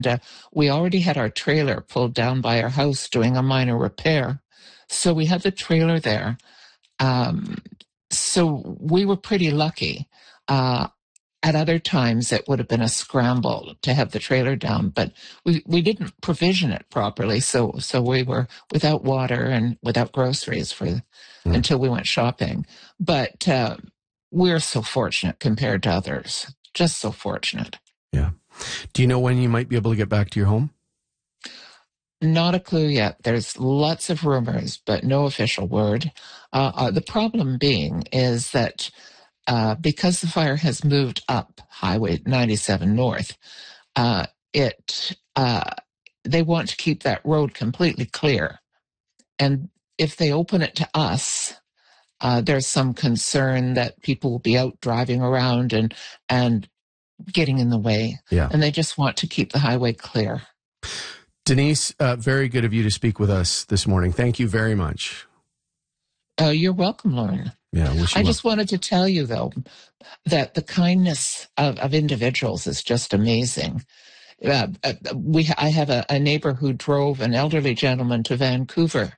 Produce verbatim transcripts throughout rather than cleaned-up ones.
uh, we already had our trailer pulled down by our house doing a minor repair. So we had the trailer there. Um, so we were pretty lucky. Uh, at other times, it would have been a scramble to have the trailer down, but we, we didn't provision it properly. So so we were without water and without groceries for mm. until we went shopping. But uh, we're so fortunate compared to others. Just so fortunate. Yeah. Do you know when you might be able to get back to your home? Not a clue yet. There's lots of rumors, but no official word. Uh, uh, the problem being is that uh, because the fire has moved up Highway ninety-seven North, uh, it uh, they want to keep that road completely clear. And if they open it to us, uh, there's some concern that people will be out driving around and and getting in the way. Yeah. And they just want to keep the highway clear. Denise, uh, very good of you to speak with us this morning. Thank you very much. Uh, you're welcome, Lauren. Yeah, wish you I luck. just wanted to tell you, though, that the kindness of, of individuals is just amazing. Uh, uh, we, I have a, a neighbor who drove an elderly gentleman to Vancouver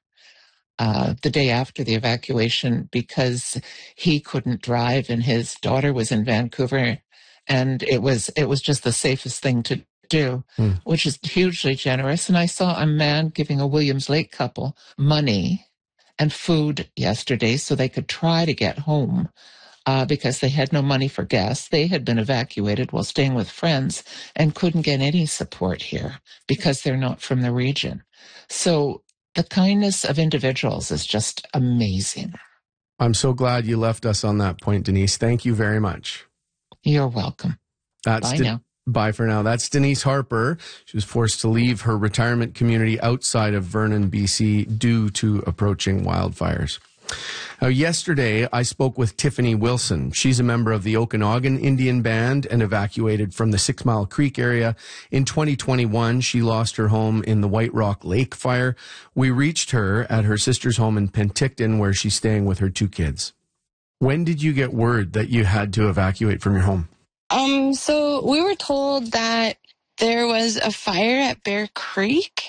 uh, the day after the evacuation because he couldn't drive and his daughter was in Vancouver, and it was it was just the safest thing to do, mm. which is hugely generous. And I saw a man giving a Williams Lake couple money and food yesterday so they could try to get home uh, because they had no money for gas. They had been evacuated while staying with friends and couldn't get any support here because they're not from the region. So the kindness of individuals is just amazing. I'm so glad you left us on that point, Denise. Thank you very much. You're welcome. That's Bye De- now. Bye for now. That's Denise Harper. She was forced to leave her retirement community outside of Vernon, B C, due to approaching wildfires. Now, yesterday, I spoke with Tiffany Wilson. She's a member of the Okanagan Indian Band and evacuated from the Six Mile Creek area. In twenty twenty-one, she lost her home in the White Rock Lake fire. We reached her at her sister's home in Penticton, where she's staying with her two kids. When did you get word that you had to evacuate from your home? Um, so we were told that there was a fire at Bear Creek,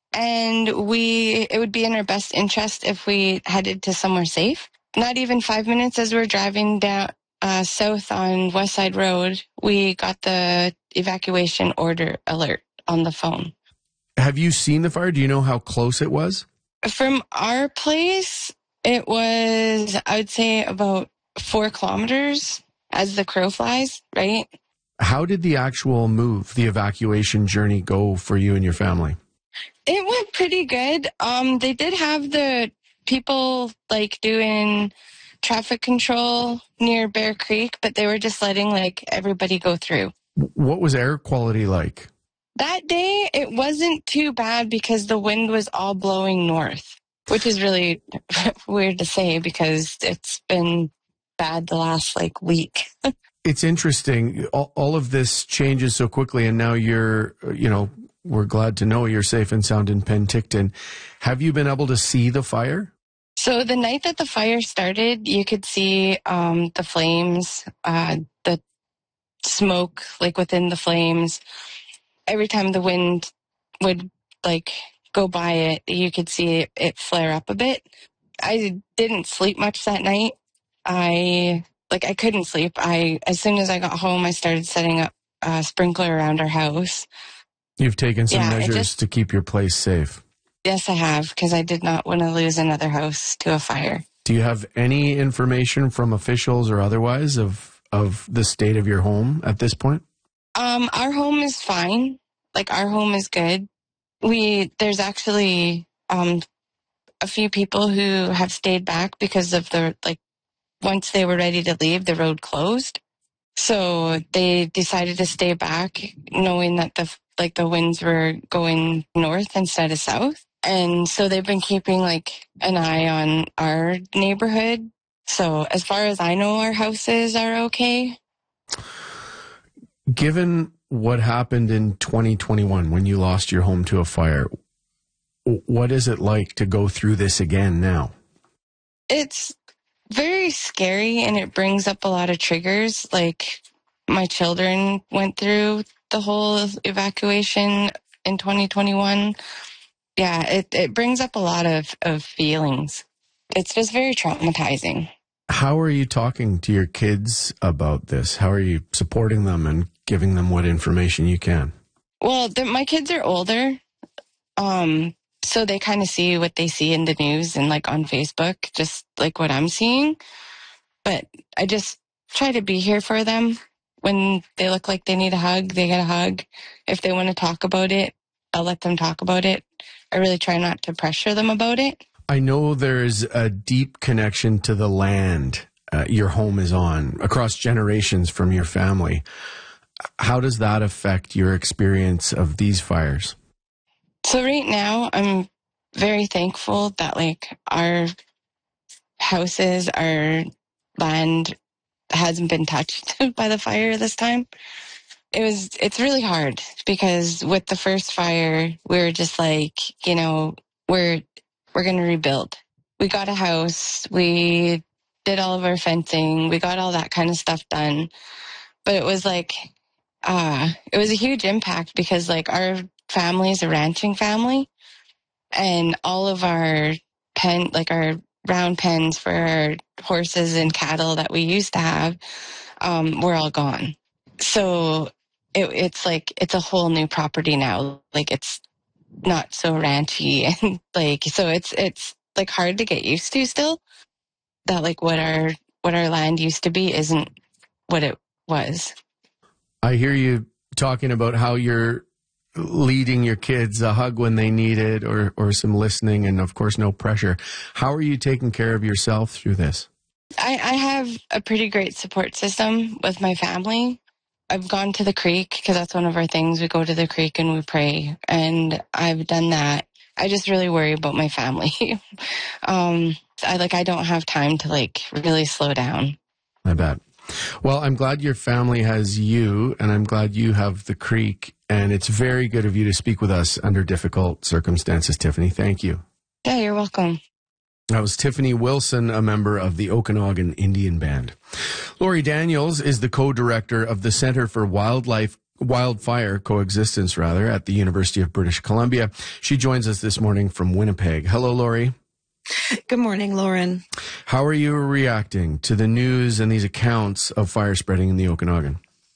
and we it would be in our best interest if we headed to somewhere safe. Not even five minutes as we were driving down uh, south on West Side Road, we got the evacuation order alert on the phone. Have you seen the fire? Do you know how close it was? From our place, it was, I would say, about four kilometers. As the crow flies, right? How did the actual move, the evacuation journey go for you and your family? It went pretty good. Um, they did have the people like doing traffic control near Bear Creek, but they were just letting like everybody go through. What was air quality like? That day, it wasn't too bad because the wind was all blowing north, which is really weird to say because it's been bad the last like week. It's interesting. All, all of this changes so quickly, and now you're, you know, we're glad to know you're safe and sound in Penticton. Have you been able to see the fire? So the night that the fire started, you could see um, the flames, uh, the smoke like within the flames. Every time the wind would like go by it, you could see it, it flare up a bit. I didn't sleep much that night. I, like, I couldn't sleep. I, as soon as I got home, I started setting up a sprinkler around our house. You've taken some yeah, measures just, to keep your place safe. Yes, I have, because I did not want to lose another house to a fire. Do you have any information from officials or otherwise of, of the state of your home at this point? Um, our home is fine. Like, our home is good. We, there's actually, um, a few people who have stayed back because of the, like, once they were ready to leave, the road closed. So they decided to stay back knowing that the like the winds were going north instead of south. And so they've been keeping like an eye on our neighborhood. So as far as I know, our houses are okay. Given what happened in twenty twenty-one when you lost your home to a fire, what is it like to go through this again now? It's very scary, and it brings up a lot of triggers. Like my children went through the whole evacuation in twenty twenty-one, yeah, it, it brings up a lot of, of feelings. It's just very traumatizing. How are you talking to your kids about this? How are you supporting them and giving them what information you can? Well, my kids are older, um, so they kind of see what they see in the news and like on Facebook, just like what I'm seeing. But I just try to be here for them. When they look like they need a hug, they get a hug. If they want to talk about it, I'll let them talk about it. I really try not to pressure them about it. I know there's a deep connection to the land uh, your home is on across generations from your family. How does that affect your experience of these fires? So right now, I'm very thankful that like our houses, our land hasn't been touched by the fire this time. It was, it's really hard because with the first fire, we were just like, you know, we're, we're going to rebuild. We got a house. We did all of our fencing. We got all that kind of stuff done. But it was like, uh, it was a huge impact because like our family is a ranching family and all of our pen, like our round pens for our horses and cattle that we used to have, um, were all gone. So it, it's like, it's a whole new property now. Like it's not so ranchy and like, so it's, it's like hard to get used to still that like what our, what our land used to be isn't what it was. I hear you talking about how you're leading your kids a hug when they need it or, or some listening and of course no pressure. How are you taking care of yourself through this? I, I have a pretty great support system with my family. I've gone to the creek because that's one of our things. We go to the creek and we pray, and I've done that. I just really worry about my family. um, I like I don't have time to like really slow down. I bet. Well, I'm glad your family has you, and I'm glad you have the creek. And it's very good of you to speak with us under difficult circumstances, Tiffany. Thank you. Yeah, you're welcome. That was Tiffany Wilson, a member of the Okanagan Indian Band. Lori Daniels is the co-director of the Center for Wildlife Wildfire Coexistence, rather, at the University of British Columbia. She joins us this morning from Winnipeg. Hello, Lori. Good morning, Lauren. How are you reacting to the news and these accounts of fire spreading in the Okanagan?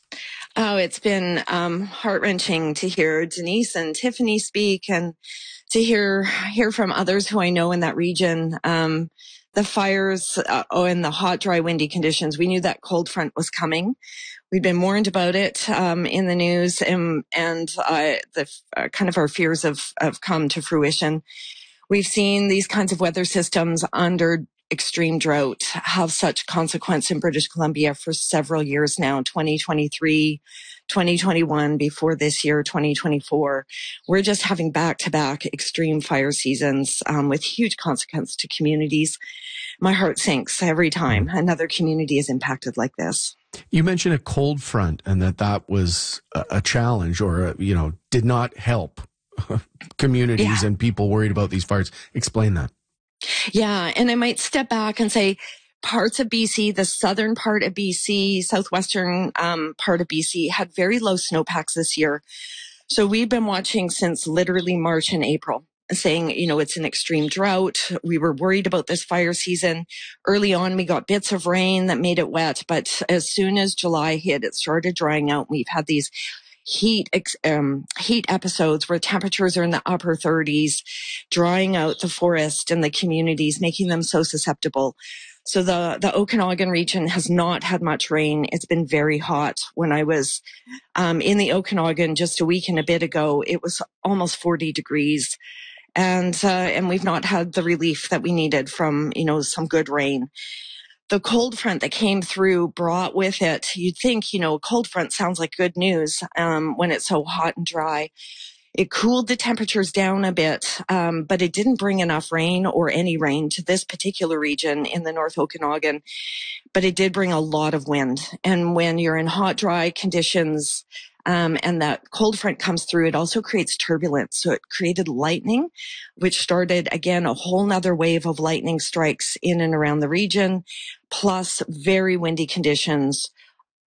Oh, it's been um, heart-wrenching to hear Denise and Tiffany speak and to hear hear from others who I know in that region. Um, the fires, uh, oh, and the hot, dry, windy conditions. We knew that cold front was coming. We'd been warned about it um, in the news, and, and uh, the uh, kind of our fears have, have come to fruition. We've seen these kinds of weather systems under extreme drought have such consequence in British Columbia for several years now, twenty twenty-three, twenty twenty-one, before this year, twenty twenty-four. We're just having back-to-back extreme fire seasons um, with huge consequence to communities. My heart sinks every time another community is impacted like this. You mentioned a cold front and that that was a, a challenge or, a, you know, did not help communities Yeah. and people worried about these fires. Explain that. Yeah, and I might step back and say parts of B C, the southern part of B C, southwestern um, part of B C had very low snowpacks this year. So we've been watching since literally March and April, saying, you know, it's an extreme drought. We were worried about this fire season. Early on, we got bits of rain that made it wet. But as soon as July hit, it started drying out. We've had these heat um, heat episodes where temperatures are in the upper thirties, drying out the forest and the communities, making them so susceptible. So the, the Okanagan region has not had much rain. It's been very hot. When I was um, in the Okanagan just a week and a bit ago, it was almost forty degrees. And uh, and we've not had the relief that we needed from, you know, some good rain. The cold front that came through brought with it, you'd think, you know, a cold front sounds like good news um, when it's so hot and dry. It cooled the temperatures down a bit, um, but it didn't bring enough rain or any rain to this particular region in the North Okanagan. But it did bring a lot of wind. And when you're in hot, dry conditions, Um, and that cold front comes through, it also creates turbulence. So it created lightning, which started, again, a whole nother wave of lightning strikes in and around the region, plus very windy conditions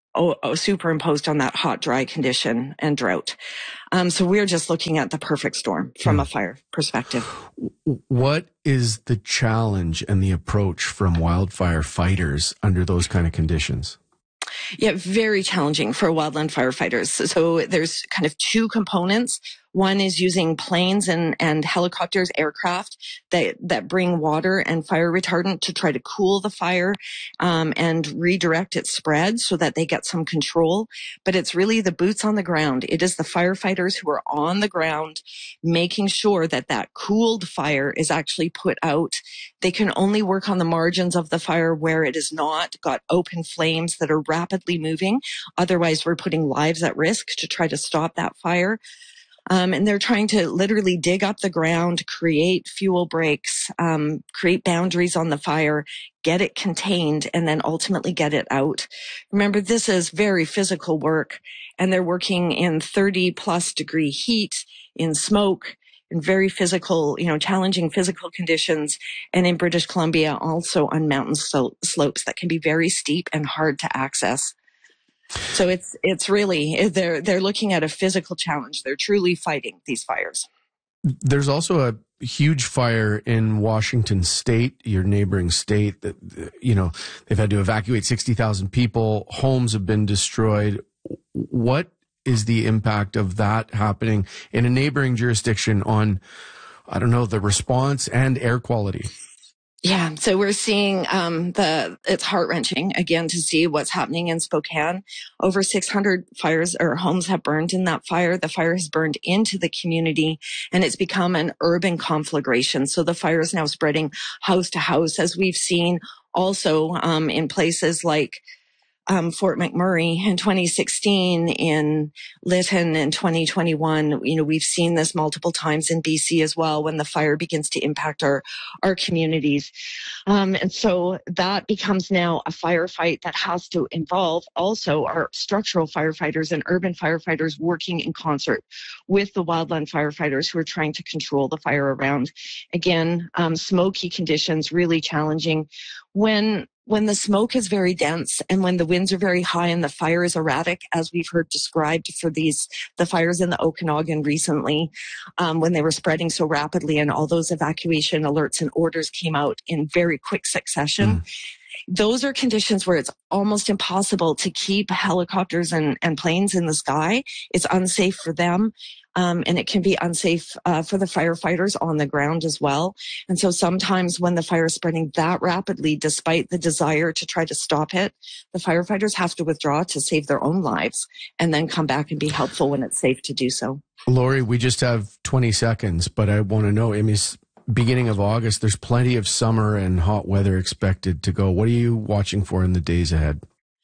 oh, oh, superimposed on that hot, dry condition and drought. Um, so we're just looking at the perfect storm from mm. a fire perspective. What is the challenge and the approach from wildfire fighters under those kind of conditions? Yeah, very challenging for wildland firefighters. So there's kind of two components. One is using planes and, and helicopters, aircraft that, that bring water and fire retardant to try to cool the fire um, and redirect its spread so that they get some control. But it's really the boots on the ground. It is the firefighters who are on the ground making sure that that cooled fire is actually put out. They can only work on the margins of the fire where it is not got open flames that are rapidly moving. Otherwise, we're putting lives at risk to try to stop that fire. Um, and they're trying to literally dig up the ground, create fuel breaks, um, create boundaries on the fire, get it contained, and then ultimately get it out. Remember, this is very physical work, and they're working in thirty plus degree heat, in smoke, in very physical, you know, challenging physical conditions. And in British Columbia, also on mountain so- slopes that can be very steep and hard to access. So it's it's really, they're they're looking at a physical challenge. They're truly fighting these fires. There's also a huge fire in Washington State, your neighboring state, that, you know, they've had to evacuate sixty thousand people. Homes have been destroyed. What is the impact of that happening in a neighboring jurisdiction on, I don't know, the response and air quality? Yeah, so we're seeing um, the, it's heart-wrenching, again, to see what's happening in Spokane. Over six hundred fires or homes have burned in that fire. The fire has burned into the community, and it's become an urban conflagration. So the fire is now spreading house to house, as we've seen also um, in places like Um, Fort McMurray in twenty sixteen, in Lytton in twenty twenty-one. You know, we've seen this multiple times in B C as well when the fire begins to impact our, our communities. Um, and so that becomes now a firefight that has to involve also our structural firefighters and urban firefighters working in concert with the wildland firefighters who are trying to control the fire around. Again, um, smoky conditions, really challenging. When When the smoke is very dense and when the winds are very high and the fire is erratic, as we've heard described for these, the fires in the Okanagan recently, um, when they were spreading so rapidly and all those evacuation alerts and orders came out in very quick succession. Mm. Those are conditions where it's almost impossible to keep helicopters and, and planes in the sky. It's unsafe for them. Um, and it can be unsafe uh, for the firefighters on the ground as well. And so sometimes when the fire is spreading that rapidly, despite the desire to try to stop it, the firefighters have to withdraw to save their own lives and then come back and be helpful when it's safe to do so. Lori, we just have twenty seconds, but I want to know, I mean, it's beginning of August, there's plenty of summer and hot weather expected to go. What are you watching for in the days ahead?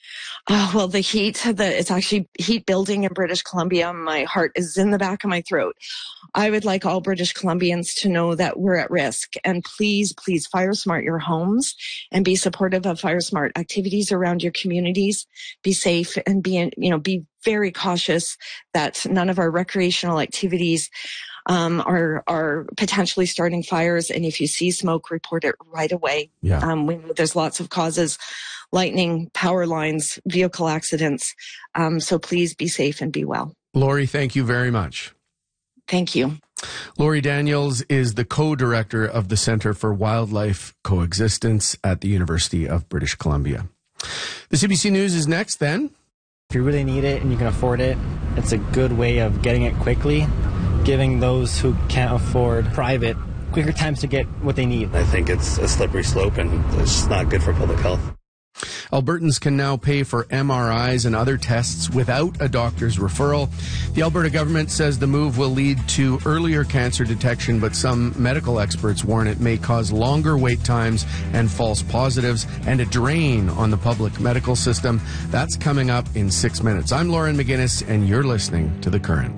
Oh, well, the heat, the, it's actually heat building in British Columbia. My heart is in the back of my throat. I would like all British Columbians to know that we're at risk. And please, please fire smart your homes and be supportive of fire smart activities around your communities. Be safe and be, you know, be very cautious that none of our recreational activities Um, are, are potentially starting fires. And if you see smoke, report it right away. Yeah. Um, we know there's lots of causes, lightning, power lines, vehicle accidents. Um, so please be safe and be well. Lori, thank you very much. Thank you. Lori Daniels is the co-director of the Center for Wildlife Coexistence at the University of British Columbia. The C B C News is next then. If you really need it and you can afford it, it's a good way of getting it quickly, giving those who can't afford private quicker times to get what they need. I think it's a slippery slope and it's not good for public health. Albertans can now pay for M R Is and other tests without a doctor's referral. The Alberta government says the move will lead to earlier cancer detection, but some medical experts warn it may cause longer wait times and false positives and a drain on the public medical system. That's coming up in six minutes. I'm Lauren McGinnis, and you're listening to The Current.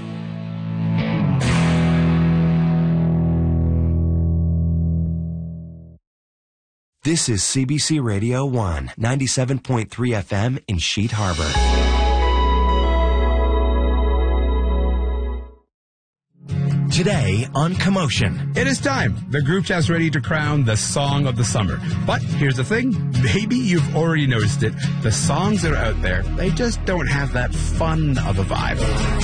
This is C B C Radio one, ninety-seven point three F M in Sheet Harbor. Today on Commotion. It is time. The group chat's ready to crown the song of the summer. But here's the thing. Maybe you've already noticed it. The songs that are out there, they just don't have that fun of a vibe.